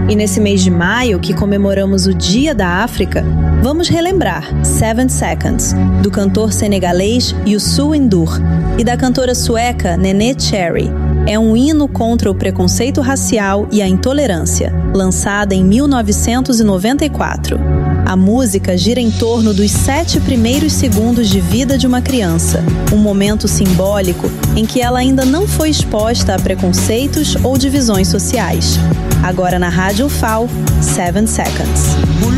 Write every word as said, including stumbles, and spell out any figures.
E nesse mês de maio, que comemoramos o Dia da África, vamos relembrar Seven Seconds, do cantor senegalês Youssou N'Dour e da cantora sueca Neneh Cherry. É um hino contra o preconceito racial e a intolerância, lançada em mil novecentos e noventa e quatro. A música gira em torno dos sete primeiros segundos de vida de uma criança, um momento simbólico em que ela ainda não foi exposta a preconceitos ou divisões sociais. Agora na Rádio U F A O, Seven Seconds.